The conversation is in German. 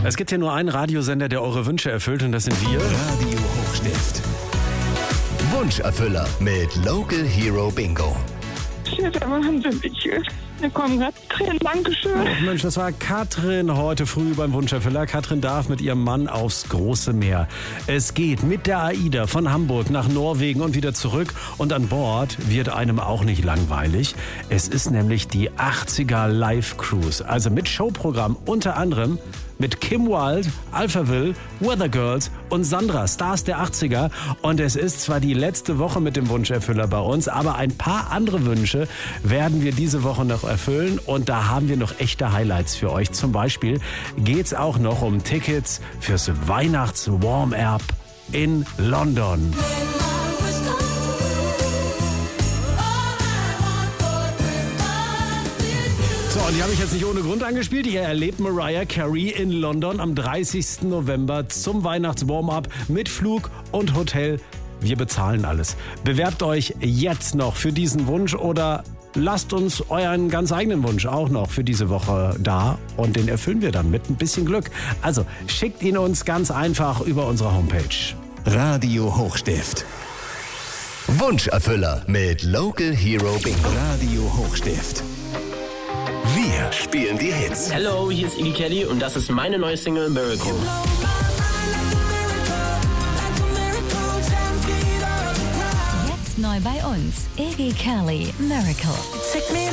Es gibt ja nur einen Radiosender, der eure Wünsche erfüllt, und das sind wir. Radio Hochstift. Wunscherfüller mit Local Hero Bingo. Ja, der Wahnsinn. Wir kommen gerade Tränen. Dankeschön. Oh Mensch, das war Katrin heute früh beim Wunscherfüller. Katrin darf mit ihrem Mann aufs große Meer. Es geht mit der AIDA von Hamburg nach Norwegen und wieder zurück. Und an Bord wird einem auch nicht langweilig. Es ist nämlich die 80er Live Cruise. Also mit Showprogramm unter anderem mit Kim Wilde, Alphaville, Weather Girls und Sandra, Stars der 80er. Und es ist zwar die letzte Woche mit dem Wunscherfüller bei uns, aber ein paar andere Wünsche werden wir diese Woche noch erfüllen. Und da haben wir noch echte Highlights für euch. Zum Beispiel geht's auch noch um Tickets fürs Weihnachts-Warm-Up in London. So, und die habe ich jetzt nicht ohne Grund angespielt. Ihr erlebt Mariah Carey in London am 30. November zum Weihnachts-Warm-Up mit Flug und Hotel. Wir bezahlen alles. Bewerbt euch jetzt noch für diesen Wunsch oder lasst uns euren ganz eigenen Wunsch auch noch für diese Woche da und den erfüllen wir dann mit ein bisschen Glück. Also schickt ihn uns ganz einfach über unsere Homepage. Radio Hochstift. Wunscherfüller mit Local Hero Bingo. Radio Hochstift. Wir spielen die Hits. Hello, hier ist Iggy Kelly und das ist meine neue Single Miracle. Jetzt neu bei uns, Iggy Kelly, Miracle.